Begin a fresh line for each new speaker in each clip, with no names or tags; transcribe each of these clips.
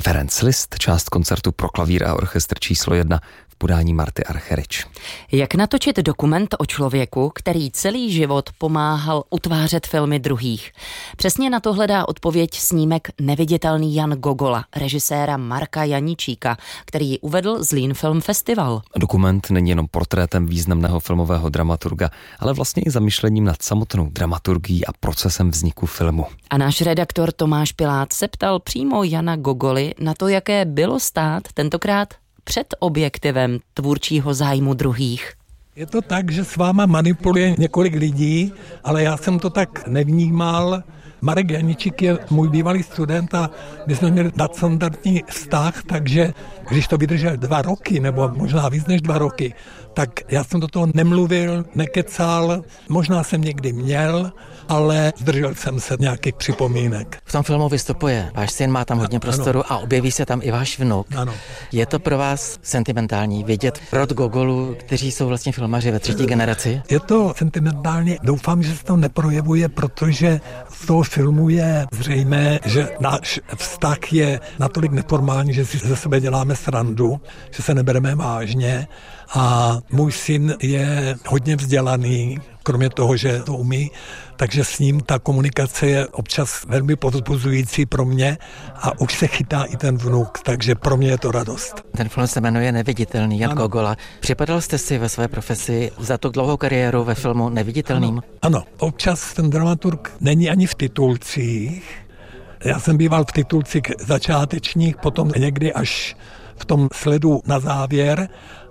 Ferenc Liszt, část koncertu pro klavír a orchestr číslo 1 v podání Marty Archerič.
Jak natočit dokument o člověku, který celý život pomáhal utvářet filmy druhých? Přesně na to hledá odpověď snímek Neviditelný Jan Gogola, režiséra Marka Janíčíka, který ji uvedl Zlín Film Festival.
Dokument není jenom portrétem významného filmového dramaturga, ale vlastně i zamyšlením nad samotnou dramaturgií a procesem vzniku filmu.
A náš redaktor Tomáš Pilát se ptal přímo Jana Gogoly na to, jaké bylo stát tentokrát před objektivem tvůrčího zájmu druhých.
Je to tak, že s váma manipuluje několik lidí, ale já jsem to tak nevnímal. Marek Janíčík je můj bývalý student a my jsme měli nadstandardní vztah, takže když to vydržel 2 roky, nebo možná víc než 2 roky, tak já jsem do toho nemluvil, nekecal, možná jsem někdy měl, ale zdržel jsem se nějakých připomínek.
V tom filmu vystupuje váš syn, má tam hodně prostoru a objeví se tam i váš vnuk.
Ano.
Je to pro vás sentimentální vidět rod Gogolů, kteří jsou vlastně filmaři ve 3. generaci?
Je to sentimentální, doufám, že se to neprojevuje, protože z toho filmu je zřejmé, že náš vztah je natolik neformální, že si ze sebe děláme srandu, že se nebereme vážně a můj syn je hodně vzdělaný, kromě toho, že to umí, takže s ním ta komunikace je občas velmi povzbuzující pro mě a už se chytá i ten vnuk, takže pro mě je to radost.
Ten film se jmenuje Neviditelný Jan Gogola. Připadal jste si ve své profesi za tu dlouhou kariéru ve filmu neviditelným?
Ano, občas ten dramaturg není ani v titulcích. Já jsem býval v titulcích začátečních, potom někdy až v tom sledu na závěr,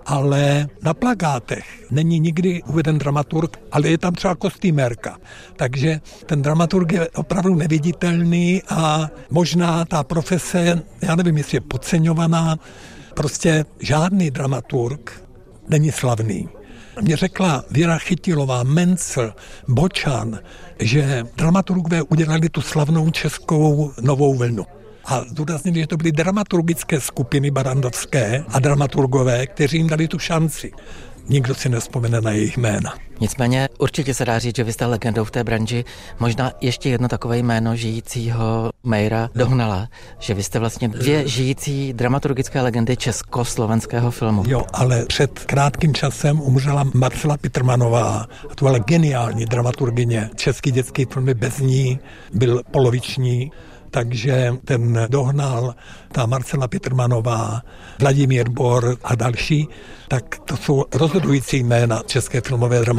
ale na plakátech není nikdy uveden dramaturg, ale je tam třeba kostýmérka. Takže ten dramaturg je opravdu neviditelný a možná ta profese, já nevím, jestli je podceňovaná, prostě žádný dramaturg není slavný. Mě řekla Věra Chytilová, Mencl, Bočan, že dramaturgové udělali tu slavnou českou novou vlnu. A zdůraznili, že to byly dramaturgické skupiny barandovské a dramaturgové, kteří jim dali tu šanci. Nikdo si nevzpomene na jejich jména.
Nicméně určitě se dá říct, že vy jste legendou v té branži. Možná ještě jedno takové jméno žijícího Mejra Dohnala, že vy jste vlastně 2 žijící dramaturgické legendy československého filmu.
Jo, ale před krátkým časem umřela Marcela Pitrmanová. To byla geniální dramaturgyně. Český dětský film bez ní byl poloviční. Takže ten Dohnal, ta Marcela Pitrmanová, Vladimír Bor a další, tak to jsou rozhodující jména české filmové dramaturgie.